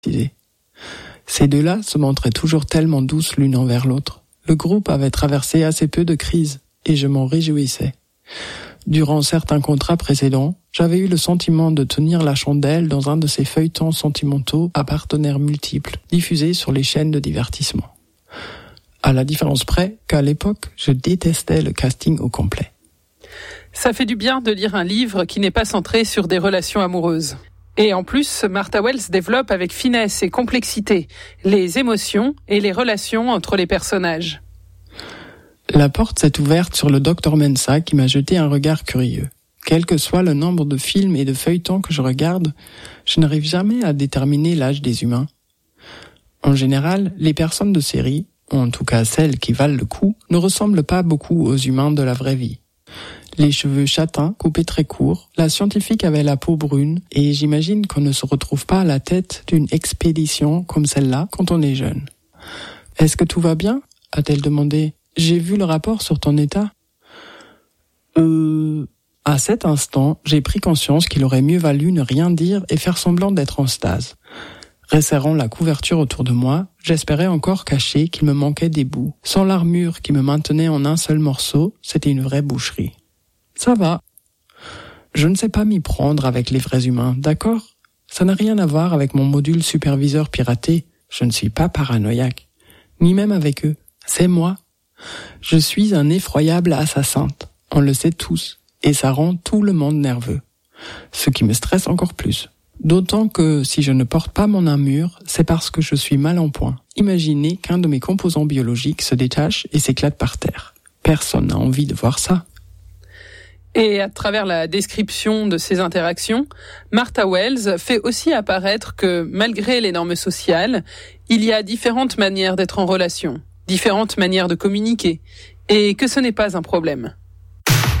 Ces deux-là se montraient toujours tellement douces l'une envers l'autre. Le groupe avait traversé assez peu de crises, et je m'en réjouissais. Durant certains contrats précédents, j'avais eu le sentiment de tenir la chandelle dans un de ces feuilletons sentimentaux à partenaires multiples, diffusés sur les chaînes de divertissement. À la différence près qu'à l'époque, je détestais le casting au complet. Ça fait du bien de lire un livre qui n'est pas centré sur des relations amoureuses. Et en plus, Martha Wells développe avec finesse et complexité les émotions et les relations entre les personnages. La porte s'est ouverte sur le Dr Mensah qui m'a jeté un regard curieux. Quel que soit le nombre de films et de feuilletons que je regarde, je n'arrive jamais à déterminer l'âge des humains. En général, les personnes de série, en tout cas celles qui valent le coup, ne ressemblent pas beaucoup aux humains de la vraie vie. Les cheveux châtains, coupés très courts, la scientifique avait la peau brune, et j'imagine qu'on ne se retrouve pas à la tête d'une expédition comme celle-là quand on est jeune. « Est-ce que tout va bien ?» a-t-elle demandé. « J'ai vu le rapport sur ton état. » À cet instant, j'ai pris conscience qu'il aurait mieux valu ne rien dire et faire semblant d'être en stase. Resserrant la couverture autour de moi, j'espérais encore cacher qu'il me manquait des bouts. Sans l'armure qui me maintenait en un seul morceau, c'était une vraie boucherie. Ça va. Je ne sais pas m'y prendre avec les vrais humains, d'accord ? Ça n'a rien à voir avec mon module superviseur piraté. Je ne suis pas paranoïaque. Ni même avec eux. C'est moi. Je suis un effroyable assassin. On le sait tous. Et ça rend tout le monde nerveux. Ce qui me stresse encore plus. D'autant que si je ne porte pas mon armure, c'est parce que je suis mal en point. Imaginez qu'un de mes composants biologiques se détache et s'éclate par terre. Personne n'a envie de voir ça. Et à travers la description de ces interactions, Martha Wells fait aussi apparaître que, malgré les normes sociales, il y a différentes manières d'être en relation, différentes manières de communiquer, et que ce n'est pas un problème.